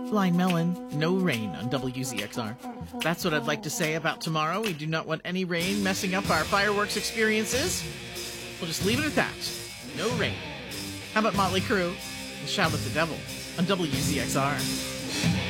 Blind Melon, no rain on WZXR. That's what I'd like to say about tomorrow. We do not want any rain messing up our fireworks experiences. We'll just leave it at that. No rain. How about Motley Crue? Shout at the Devil on WZXR.